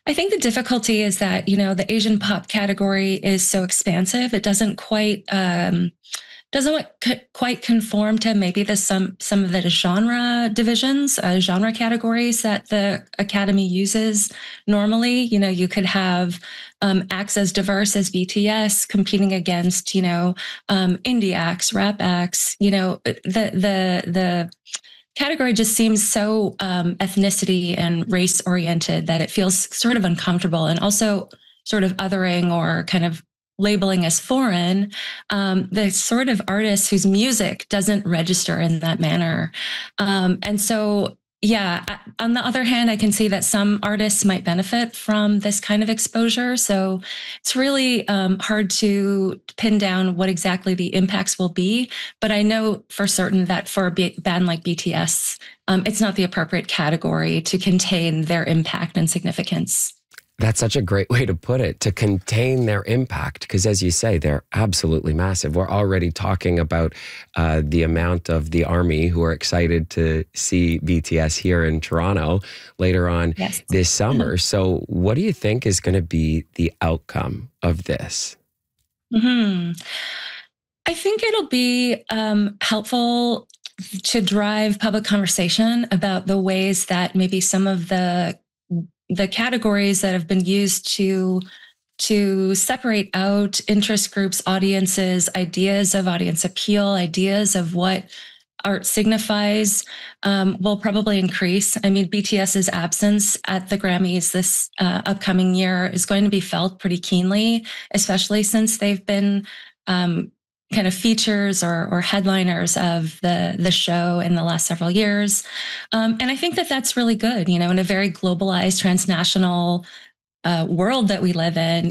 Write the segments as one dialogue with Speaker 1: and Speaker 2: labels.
Speaker 1: I think the difficulty is that, the Asian pop category is so expansive. It doesn't quite conform to maybe some of the genre divisions, genre categories that the Academy uses normally. You could have acts as diverse as BTS competing against, indie acts, rap acts. The category just seems so ethnicity and race oriented that it feels sort of uncomfortable, and also sort of othering or kind of labeling as foreign the sort of artists whose music doesn't register in that manner. And so, yeah, on the other hand, I can see that some artists might benefit from this kind of exposure. So it's really hard to pin down what exactly the impacts will be. But I know for certain that for a band like BTS, it's not the appropriate category to contain their impact and significance.
Speaker 2: That's such a great way to put it, to contain their impact, because as you say, they're absolutely massive. We're already talking about the amount of the Army who are excited to see BTS here in Toronto later on this summer. So what do you think is going to be the outcome of this?
Speaker 1: I think it'll be helpful to drive public conversation about the ways that maybe some of the categories that have been used to separate out interest groups, audiences, ideas of audience appeal, ideas of what art signifies, will probably increase. I mean, BTS's absence at the Grammys this upcoming year is going to be felt pretty keenly, especially since they've been kind of features or headliners of the show in the last several years. And I think that that's really good, in a very globalized, transnational world that we live in.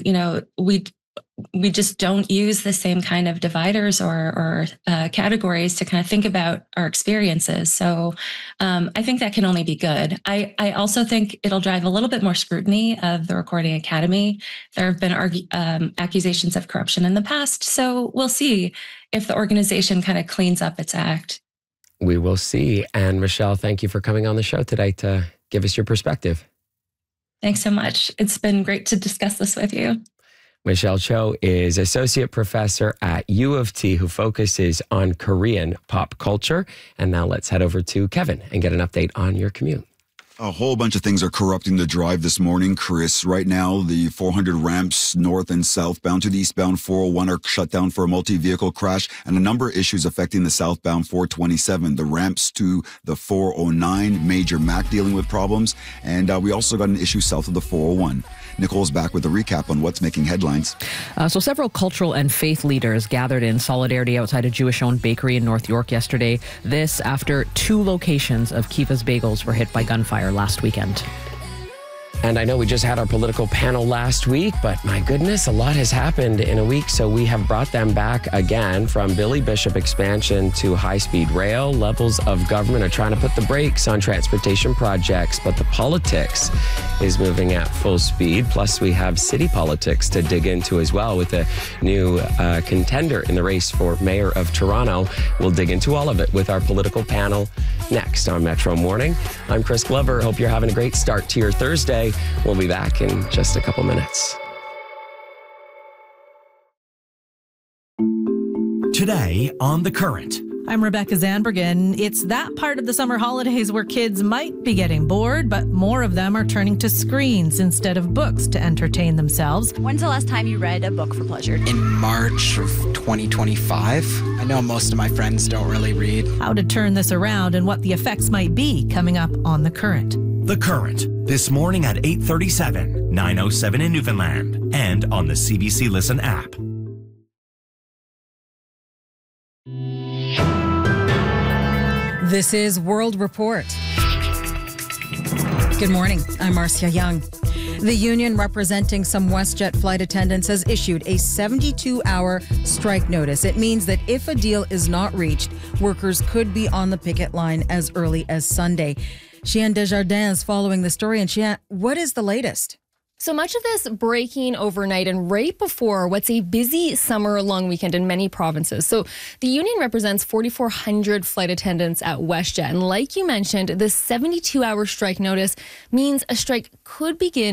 Speaker 1: We just don't use the same kind of dividers or categories to kind of think about our experiences. So I think that can only be good. I also think it'll drive a little bit more scrutiny of the Recording Academy. There have been accusations of corruption in the past. So we'll see if the organization kind of cleans up its act.
Speaker 2: We will see. And Michelle, thank you for coming on the show today to give us your perspective.
Speaker 1: Thanks so much. It's been great to discuss this with you.
Speaker 2: Michelle Cho is associate professor at U of T who focuses on Korean pop culture. And now let's head over to Kevin and get an update on your commute.
Speaker 3: A whole bunch of things are corrupting the drive this morning, Chris. Right now, the 400 ramps north and southbound to the eastbound 401 are shut down for a multi-vehicle crash, and a number of issues affecting the southbound 427. The ramps to the 409, Major Mac dealing with problems, and we also got an issue south of the 401. Nicole's back with a recap on what's making headlines.
Speaker 4: So several cultural and faith leaders gathered in solidarity outside a Jewish-owned bakery in North York yesterday. This after 2 locations of Kiva's Bagels were hit by gunfire last weekend.
Speaker 2: And I know we just had our political panel last week, but my goodness, a lot has happened in a week. So we have brought them back again, from Billy Bishop expansion to high-speed rail. Levels of government are trying to put the brakes on transportation projects, but the politics is moving at full speed. Plus, we have city politics to dig into as well with a new contender in the race for mayor of Toronto. We'll dig into all of it with our political panel next on Metro Morning. I'm Chris Glover. Hope you're having a great start to your Thursday. We'll be back in just a couple minutes.
Speaker 5: Today on The Current.
Speaker 6: I'm Rebecca Zanbergen. It's that part of the summer holidays where kids might be getting bored, but more of them are turning to screens instead of books to entertain themselves.
Speaker 7: When's the last time you read a book for pleasure?
Speaker 8: In March of 2025. I know most of my friends don't really read.
Speaker 6: How to turn this around and what the effects might be, coming up on The Current.
Speaker 5: The Current, this morning at 8:37, 9:07 in Newfoundland, and on the CBC Listen app.
Speaker 9: This is World Report. Good morning. I'm Marcia Young. The union representing some WestJet flight attendants has issued a 72-hour strike notice. It means that if a deal is not reached, workers could be on the picket line as early as Sunday. Cheyenne Desjardins is following the story. And Cheyenne, what is the latest?
Speaker 10: So much of this breaking overnight and right before what's a busy summer long weekend in many provinces. So the union represents 4,400 flight attendants at WestJet. And like you mentioned, the 72-hour strike notice means a strike could begin